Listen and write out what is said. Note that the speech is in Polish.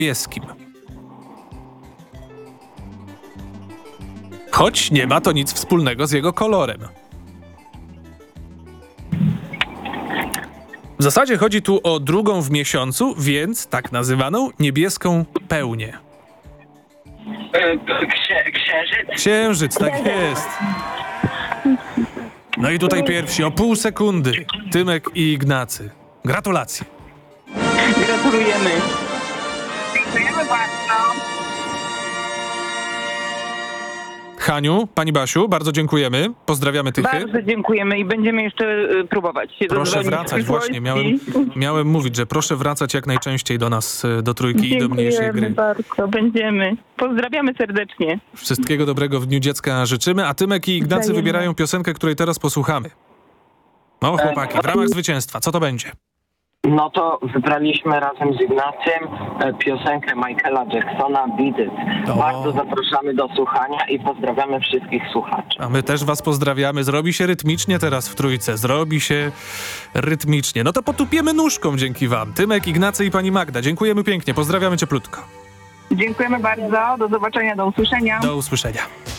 niebieskim. Choć nie ma to nic wspólnego z jego kolorem. W zasadzie chodzi tu o drugą w miesiącu, więc tak nazywaną niebieską pełnię. Księżyc? Księżyc, tak jest. No i tutaj pierwsi o pół sekundy. Tymek i Ignacy. Gratulacje. Gratulujemy. Dziękujemy bardzo. Haniu, pani Basiu, bardzo dziękujemy. Pozdrawiamy Tychy. Bardzo dziękujemy i będziemy jeszcze próbować się Proszę dodzwonić w wracać, przyszłości. właśnie. Miałem mówić, że proszę wracać jak najczęściej do nas, do Trójki i do mniejszej Dziękujemy gry. bardzo, będziemy. Pozdrawiamy serdecznie. Wszystkiego dobrego w Dniu Dziecka życzymy, a Tymek i Ignacy Wzajemnie. wybierają piosenkę, której teraz posłuchamy. No chłopaki, w ramach zwycięstwa, co to będzie? No to wybraliśmy razem z Ignacym piosenkę Michaela Jacksona Beat It. O. Bardzo zapraszamy do słuchania i pozdrawiamy wszystkich słuchaczy. A my też was pozdrawiamy. Zrobi się rytmicznie teraz w Trójce. Zrobi się rytmicznie. No to potupiemy nóżką dzięki wam. Tymek, Ignacy i pani Magda. Dziękujemy pięknie. Pozdrawiamy cieplutko. Dziękujemy bardzo. Do zobaczenia, do usłyszenia. Do usłyszenia.